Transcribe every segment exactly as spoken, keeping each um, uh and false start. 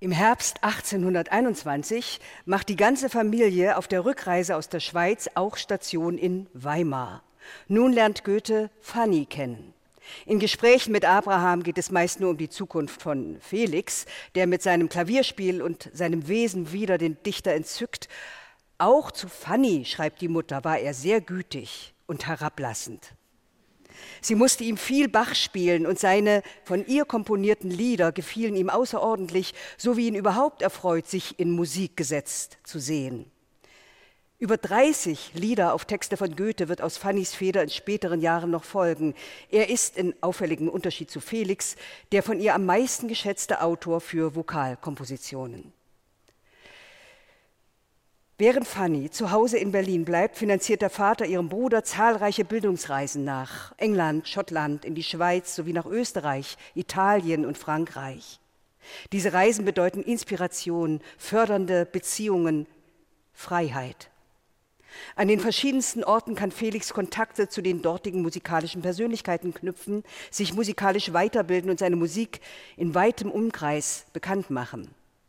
Im Herbst achtzehnhunderteinundzwanzig macht die ganze Familie auf der Rückreise aus der Schweiz auch Station in Weimar. Nun lernt Goethe Fanny kennen. In Gesprächen mit Abraham geht es meist nur um die Zukunft von Felix, der mit seinem Klavierspiel und seinem Wesen wieder den Dichter entzückt. Auch zu Fanny, schreibt die Mutter, war er sehr gütig und herablassend. Sie musste ihm viel Bach spielen und seine von ihr komponierten Lieder gefielen ihm außerordentlich, so wie ihn überhaupt erfreut, sich in Musik gesetzt zu sehen. Über dreißig Lieder auf Texte von Goethe wird aus Fannys Feder in späteren Jahren noch folgen. Er ist in auffälligem Unterschied zu Felix der von ihr am meisten geschätzte Autor für Vokalkompositionen. Während Fanny zu Hause in Berlin bleibt, finanziert der Vater ihrem Bruder zahlreiche Bildungsreisen nach England, Schottland, in die Schweiz sowie nach Österreich, Italien und Frankreich. Diese Reisen bedeuten Inspiration, fördernde Beziehungen, Freiheit. An den verschiedensten Orten kann Felix Kontakte zu den dortigen musikalischen Persönlichkeiten knüpfen, sich musikalisch weiterbilden und seine Musik in weitem Umkreis bekannt machen.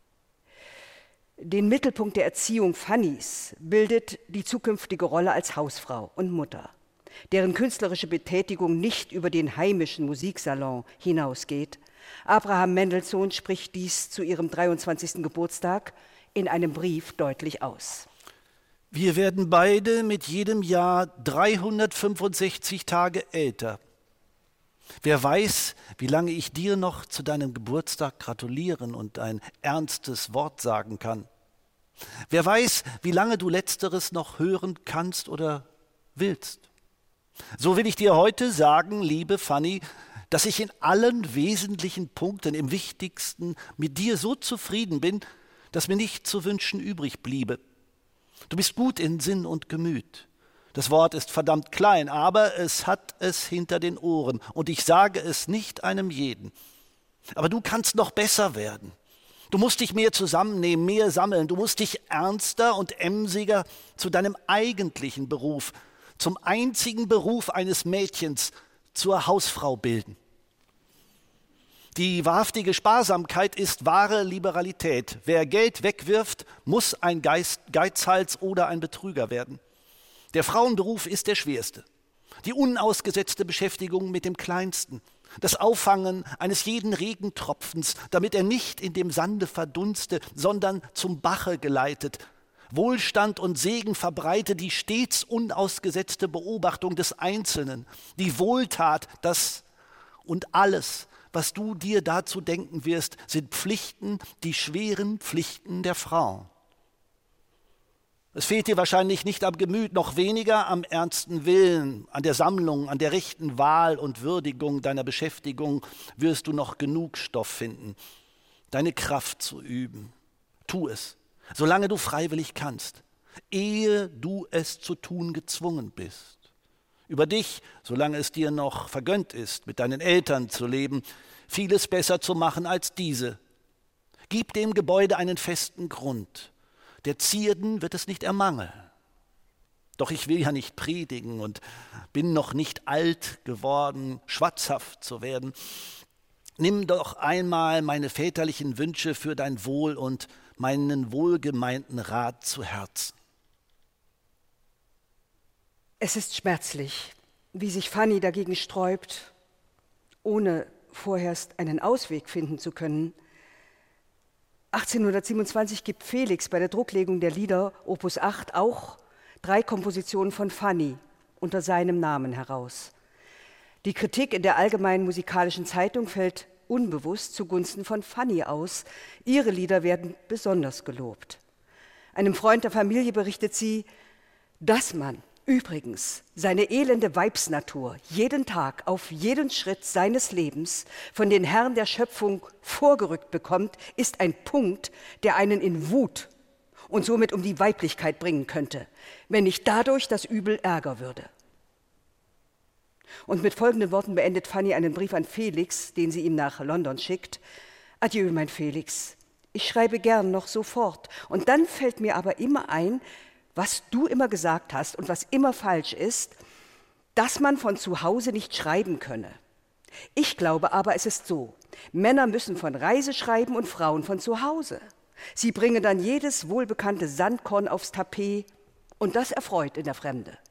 Den Mittelpunkt der Erziehung Fannys bildet die zukünftige Rolle als Hausfrau und Mutter, deren künstlerische Betätigung nicht über den heimischen Musiksalon hinausgeht. Abraham Mendelssohn spricht dies zu ihrem dreiundzwanzigsten Geburtstag in einem Brief deutlich aus. Wir werden beide mit jedem Jahr dreihundertfünfundsechzig Tage älter. Wer weiß, wie lange ich dir noch zu deinem Geburtstag gratulieren und ein ernstes Wort sagen kann. Wer weiß, wie lange du Letzteres noch hören kannst oder willst. So will ich dir heute sagen, liebe Fanny, dass ich in allen wesentlichen Punkten, im Wichtigsten, mit dir so zufrieden bin, dass mir nicht zu wünschen übrig bliebe. Du bist gut in Sinn und Gemüt. Das Wort ist verdammt klein, aber es hat es hinter den Ohren. Und ich sage es nicht einem jeden. Aber du kannst noch besser werden. Du musst dich mehr zusammennehmen, mehr sammeln. Du musst dich ernster und emsiger zu deinem eigentlichen Beruf, zum einzigen Beruf eines Mädchens, zur Hausfrau bilden. Die wahrhaftige Sparsamkeit ist wahre Liberalität. Wer Geld wegwirft, muss ein Geist, Geizhals oder ein Betrüger werden. Der Frauenberuf ist der schwerste. Die unausgesetzte Beschäftigung mit dem Kleinsten. Das Auffangen eines jeden Regentropfens, damit er nicht in dem Sande verdunste, sondern zum Bache geleitet. Wohlstand und Segen verbreite die stets unausgesetzte Beobachtung des Einzelnen. Die Wohltat, das und alles, was du dir dazu denken wirst, sind Pflichten, die schweren Pflichten der Frau. Es fehlt dir wahrscheinlich nicht am Gemüt, noch weniger am ernsten Willen, an der Sammlung, an der rechten Wahl und Würdigung deiner Beschäftigung wirst du noch genug Stoff finden, deine Kraft zu üben. Tu es, solange du freiwillig kannst, ehe du es zu tun gezwungen bist. Über dich, solange es dir noch vergönnt ist, mit deinen Eltern zu leben, vieles besser zu machen als diese. Gib dem Gebäude einen festen Grund. Der Zierden wird es nicht ermangeln. Doch ich will ja nicht predigen und bin noch nicht alt geworden, schwatzhaft zu werden. Nimm doch einmal meine väterlichen Wünsche für dein Wohl und meinen wohlgemeinten Rat zu Herzen. Es ist schmerzlich, wie sich Fanny dagegen sträubt, ohne vorerst einen Ausweg finden zu können. achtzehnhundertsiebenundzwanzig gibt Felix bei der Drucklegung der Lieder Opus acht auch drei Kompositionen von Fanny unter seinem Namen heraus. Die Kritik in der Allgemeinen Musikalischen Zeitung fällt unbewusst zugunsten von Fanny aus. Ihre Lieder werden besonders gelobt. Einem Freund der Familie berichtet sie, dass man übrigens seine elende Weibsnatur jeden Tag auf jeden Schritt seines Lebens von den Herren der Schöpfung vorgerückt bekommt, ist ein Punkt, der einen in Wut und somit um die Weiblichkeit bringen könnte, wenn nicht dadurch das Übel ärger würde. Und mit folgenden Worten beendet Fanny einen Brief an Felix, den sie ihm nach London schickt. Adieu, mein Felix, ich schreibe gern noch sofort. Und dann fällt mir aber immer ein, was du immer gesagt hast und was immer falsch ist, dass man von zu Hause nicht schreiben könne. Ich glaube aber, es ist so. Männer müssen von Reise schreiben und Frauen von zu Hause. Sie bringen dann jedes wohlbekannte Sandkorn aufs Tapet und das erfreut in der Fremde.